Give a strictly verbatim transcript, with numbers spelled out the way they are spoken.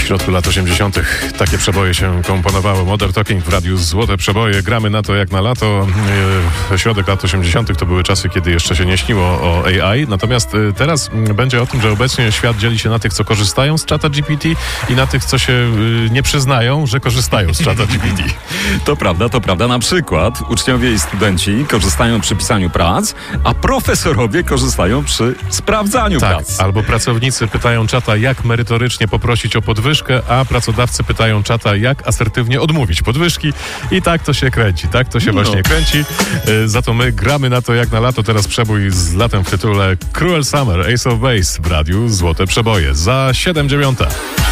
środku lat osiemdziesiątych takie przeboje się komponowało. Modern Talking w radiu Złote Przeboje. Gramy na to jak na lato. Środek lat osiemdziesiątych to były czasy, kiedy jeszcze się nie śniło o A I. Natomiast teraz będzie o tym, że obecnie świat dzieli się na tych, co korzystają z czata G P T i na tych, co się nie przyznają, że korzystają z czata G P T. To prawda, to prawda. Na przykład uczniowie i studenci korzystają przy pisaniu prac, a profesorowie korzystają przy sprawdzaniu tak, prac. Albo pracownicy pytają czata, jak merytorycznie poprosić o podwyżkę, a pracodawcy pytają czata, jak asertywnie odmówić podwyżki. I tak to się kręci, tak to się no. właśnie kręci. Yy, za to my gramy na to jak na lato. Teraz przebój z latem w tytule Cruel Summer, Ace of Base w radiu Złote Przeboje. Za siedem dziewiąta.